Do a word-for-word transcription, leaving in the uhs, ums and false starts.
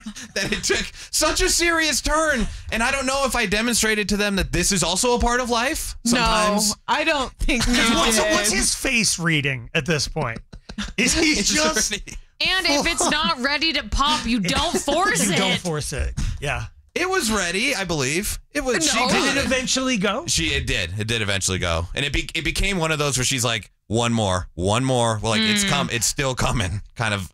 that it took such a serious turn. And I don't know if I demonstrated to them that this is also a part of life. Sometimes. No, I don't think you What's, did. what's his face reading at this point? Is he It's just... already- And if it's not ready to pop, you don't force you it. don't force it. Yeah. It was ready, I believe. It was. She No. Did did it eventually go? She it did. It did eventually go, and it be, it became one of those where she's like, one more, one more. Well, like it's come, it's still coming, kind of